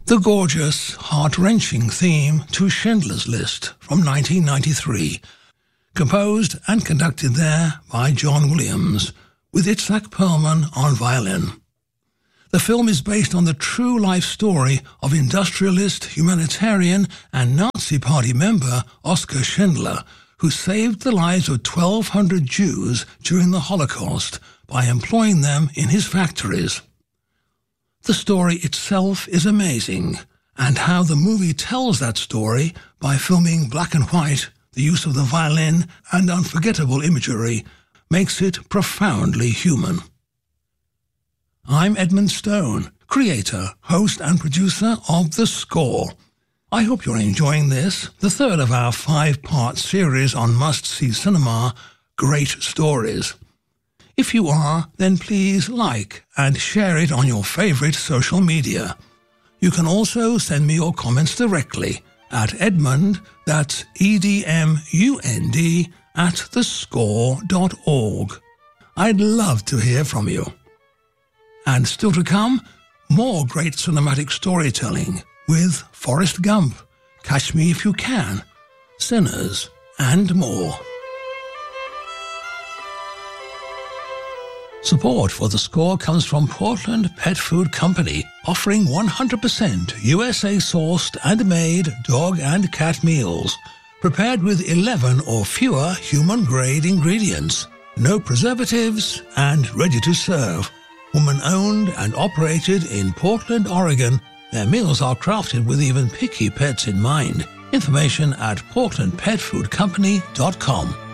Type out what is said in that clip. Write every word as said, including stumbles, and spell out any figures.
The gorgeous, heart-wrenching theme to Schindler's List from nineteen ninety-three, composed and conducted there by John Williams, with Itzhak Perlman on violin. The film is based on the true life story of industrialist, humanitarian and Nazi Party member Oskar Schindler, who saved the lives of twelve hundred Jews during the Holocaust by employing them in his factories. The story itself is amazing, and how the movie tells that story by filming black and white, the use of the violin and unforgettable imagery makes it profoundly human. I'm Edmund Stone, creator, host and producer of The Score. I hope you're enjoying this, the third of our five-part series on must-see cinema, Great Stories. If you are, then please like and share it on your favorite social media. You can also send me your comments directly at Edmund, that's E D M U N D, at the score dot org. I'd love to hear from you. And still to come, more great cinematic storytelling with Forrest Gump, Catch Me If You Can, Sinners, and more. Support for The Score comes from Portland Pet Food Company, offering one hundred percent U S A-sourced and made dog and cat meals, prepared with eleven or fewer human-grade ingredients, no preservatives, and ready to serve. Woman-owned and operated in Portland, Oregon, their meals are crafted with even picky pets in mind. Information at portland pet food company dot com.